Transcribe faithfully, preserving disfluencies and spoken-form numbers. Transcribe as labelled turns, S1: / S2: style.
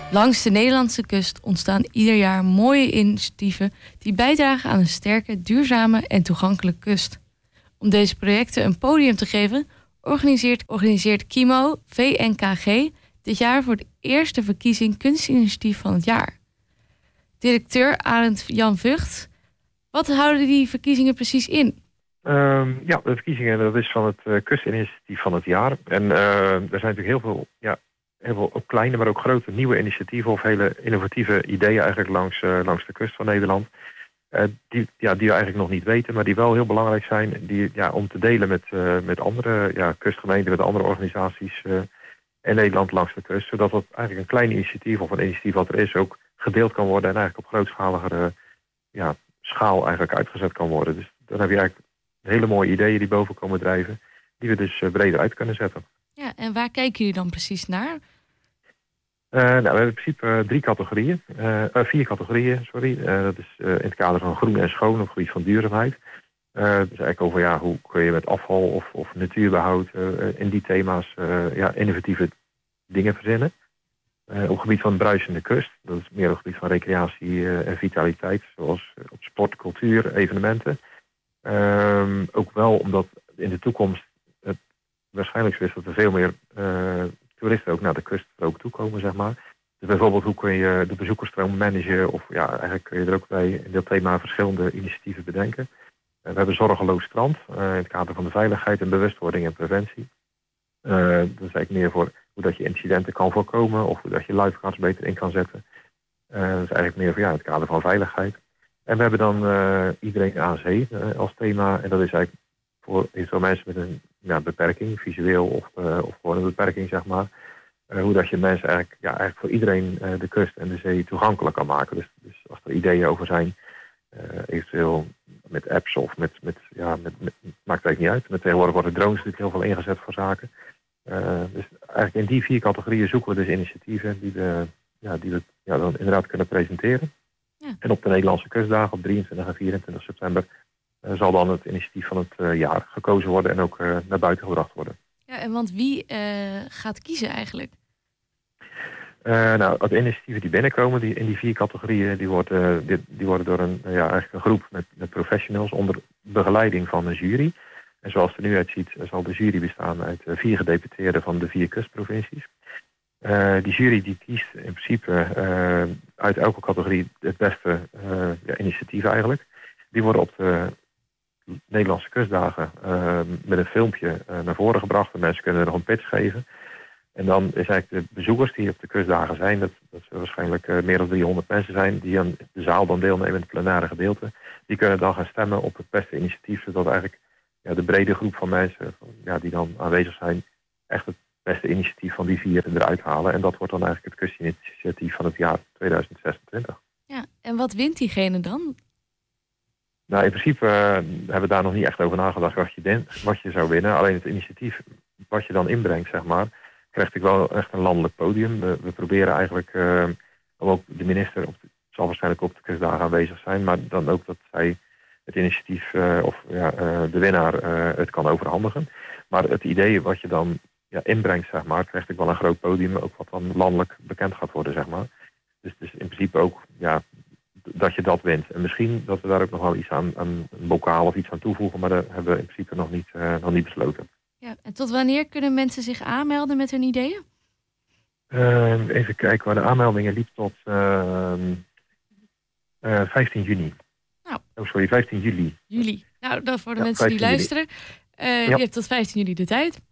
S1: Langs de Nederlandse kust ontstaan ieder jaar mooie initiatieven die bijdragen aan een sterke, duurzame en toegankelijke kust. Om deze projecten een podium te geven, organiseert, organiseert Kimo V N K G dit jaar voor de eerste verkiezing Kunstinitiatief van het jaar. Directeur Arend Jan Vught, wat houden die verkiezingen precies in?
S2: Um, ja, de verkiezingen, dat is van het uh, Kustinitiatief van het jaar. En uh, er zijn natuurlijk heel veel, ja, heel veel ook kleine, maar ook grote nieuwe initiatieven of hele innovatieve ideeën eigenlijk langs, uh, langs de kust van Nederland. Uh, die, ja, die we eigenlijk nog niet weten, maar die wel heel belangrijk zijn die, ja, om te delen met, uh, met andere ja, kustgemeenten, met andere organisaties uh, in Nederland langs de kust. Zodat dat eigenlijk een klein initiatief of een initiatief wat er is ook gedeeld kan worden en eigenlijk op grootschaligere ja, schaal eigenlijk uitgezet kan worden. Dus dan heb je eigenlijk hele mooie ideeën die boven komen drijven, die we dus uh, breder uit kunnen zetten.
S1: Ja, en waar kijken jullie dan precies naar?
S2: Uh, nou, we hebben in principe uh, drie categorieën, uh, uh, vier categorieën, sorry. Uh, dat is uh, in het kader van groen en schoon op het gebied van duurzaamheid. Uh, dus eigenlijk over ja, hoe kun je met afval of, of natuurbehoud uh, in die thema's uh, ja, innovatieve dingen verzinnen. Uh, op het gebied van de bruisende kust, dat is meer op het gebied van recreatie uh, en vitaliteit, zoals uh, op sport, cultuur, evenementen. Um, ook wel omdat in de toekomst het waarschijnlijk zo is dat er veel meer uh, toeristen ook naar de kust er ook toe komen, zeg maar. Dus bijvoorbeeld hoe kun je de bezoekersstroom managen of ja, eigenlijk kun je er ook bij in dat thema verschillende initiatieven bedenken. Uh, we hebben zorgeloos strand uh, in het kader van de veiligheid en bewustwording en preventie. Uh, dat is eigenlijk meer voor hoe dat je incidenten kan voorkomen of hoe dat je lifeguards beter in kan zetten. Uh, dat is eigenlijk meer voor ja, het kader van veiligheid. En we hebben dan uh, iedereen aan zee uh, als thema. En dat is eigenlijk voor veel mensen met een ja, beperking, visueel of, uh, of gewoon een beperking, zeg maar. Uh, hoe dat je mensen eigenlijk, ja, eigenlijk voor iedereen uh, de kust en de zee toegankelijk kan maken. Dus, dus als er ideeën over zijn, uh, eventueel met apps of met, met ja, met, met, maakt het eigenlijk niet uit. Met tegenwoordig worden drones natuurlijk heel veel ingezet voor zaken. Uh, dus eigenlijk in die vier categorieën zoeken we dus initiatieven die we, ja, die we ja, dan inderdaad kunnen presenteren. Ja. En op de Nederlandse kustdagen op drieëntwintig en vierentwintig september uh, zal dan het initiatief van het uh, jaar gekozen worden en ook uh, naar buiten gebracht worden.
S1: Ja, en want wie uh, gaat kiezen eigenlijk?
S2: Uh, nou, de initiatieven die binnenkomen die in die vier categorieën, die worden, uh, die, die worden door een, uh, ja, eigenlijk een groep met, met professionals onder begeleiding van een jury. En zoals het er nu uitziet, zal de jury bestaan uit uh, vier gedeputeerden van de vier kustprovincies. Uh, die jury die kiest in principe uh, uit elke categorie het beste uh, ja, initiatief eigenlijk. Die worden op de Nederlandse kustdagen uh, met een filmpje uh, naar voren gebracht. De mensen kunnen er nog een pitch geven. En dan is eigenlijk de bezoekers die op de kustdagen zijn, dat, dat zullen waarschijnlijk uh, meer dan driehonderd mensen zijn, die aan de zaal dan deelnemen in het plenaire gedeelte. Die kunnen dan gaan stemmen op het beste initiatief, zodat eigenlijk ja, de brede groep van mensen ja, die dan aanwezig zijn, echt het beste initiatief van die vier eruit halen. En dat wordt dan eigenlijk het kustinitiatief van het jaar tweeduizend zesentwintig.
S1: Ja, en wat wint diegene dan?
S2: Nou, in principe uh, hebben we daar nog niet echt over nagedacht wat je, den, wat je zou winnen. Alleen het initiatief wat je dan inbrengt, zeg maar, krijgt ik wel echt een landelijk podium. We, we proberen eigenlijk, uh, ook de minister op de, zal waarschijnlijk op de kustdagen aanwezig zijn, maar dan ook dat zij het initiatief uh, of ja, uh, de winnaar uh, het kan overhandigen. Maar het idee wat je dan ja, inbrengt, zeg maar, krijgt ik wel een groot podium, ook wat dan landelijk bekend gaat worden, zeg maar. Dus, dus in principe ook ja, dat je dat wint. En misschien dat we daar ook nog wel iets aan, aan een bokaal of iets aan toevoegen, maar dat hebben we in principe nog niet, uh, nog niet besloten.
S1: Ja, en tot wanneer kunnen mensen zich aanmelden met hun ideeën?
S2: Uh, even kijken, waar de aanmeldingen liep tot uh, uh, vijftien juni.
S1: Nou.
S2: Oh, sorry, vijftien juli.
S1: Juli. Nou, dan voor de
S2: ja,
S1: mensen die luisteren. Uh,
S2: ja.
S1: Je hebt tot vijftien juli de tijd.